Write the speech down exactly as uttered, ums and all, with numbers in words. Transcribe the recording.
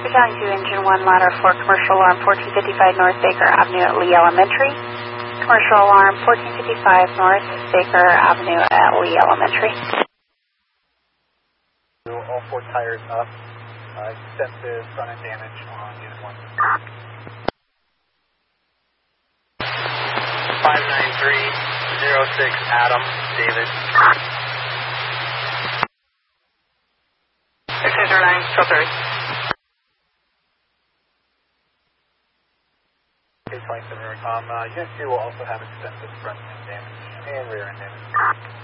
County two, Engine one, ladder four, commercial alarm fourteen fifty-five North Baker Avenue at Lee Elementary. Commercial alarm fourteen fifty-five North Baker Avenue at Lee Elementary. All four tires up. Uh, extensive front end damage on unit one. five nine three zero six Adam, David. six nine zero nine, twelve thirty. twenty-seven, um, uh, unit two will also have extensive front end damage and rear end damage.